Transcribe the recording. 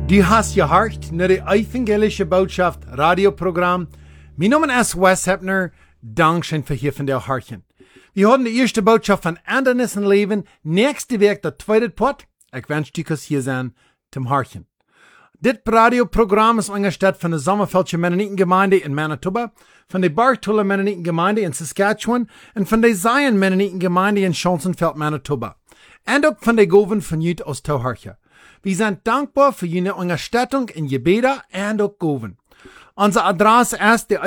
Du hast gehört naar de evangelische Botschaft Radioprogramm. Mein Name ist Wes Heppner. Dankeschön für hier von der Hartchen. Wir haben die erste Botschaft von Andernis in Leben. Nächste Woche der zweite Part. Ich wünsche dir hier sein zum Hartchen. Dit Radioprogramm ist angestellt von der Sommerfeldje Mennonitengemeinde in Manitoba, von der Bartuller Mennonitengemeinde in Saskatchewan und von der Zion Mennonitengemeinde in Schonsenfeld, Manitoba. Und auch von der Goven von Jut aus Tauharche. Wir sind dankbar für Ihre Unterstützung in Gebete und auch Goven. Unsere Adresse ist die